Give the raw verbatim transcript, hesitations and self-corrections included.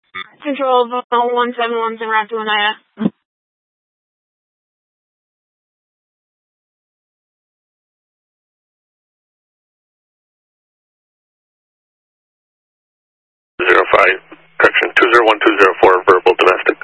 Control one seven one seven Route to Oneida. Zero five, correction, two zero one two zero four, verbal domestic.